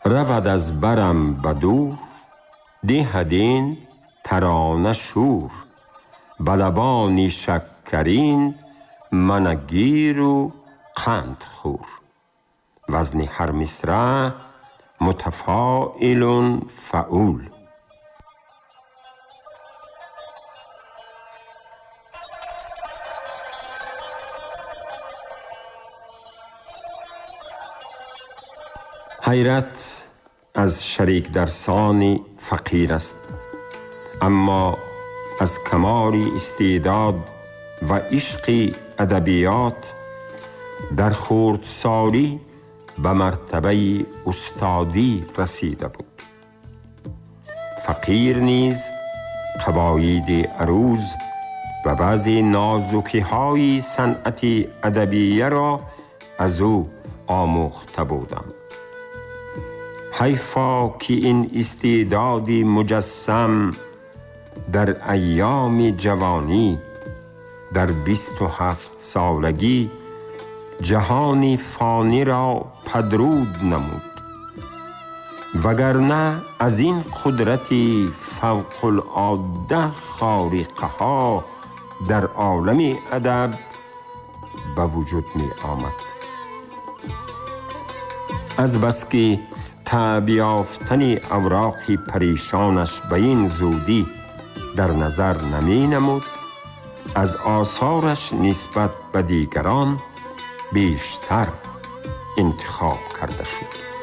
رود از برم بدور، دهدین ترانه شور. بلبانی شکرین، من گیر و قند خور. وزن هر مصرع متفاعل فعول. حیرت از شریک درسان فقیر است، اما از کمال استعداد و عشق ادبیات در خردسالی به مرتبه استادی رسیده بود. فقیر نیز قواعد عروض و بعضی نازکی های صنعت ادبیه را از او آموخته بودم. حیفا که این استعداد مجسم در ایام جوانی، در 27 سالگی جهان فانی را پدرود نمود. وگرنه از این قدرت فوق العاده خارقه ها در عالم ادب به وجود می آمد. از بس که تعب یافتن اوراق پریشانش به این زودی در نظر نمی نمود، از آثارش نسبت به دیگران بیشتر انتخاب کرده شد.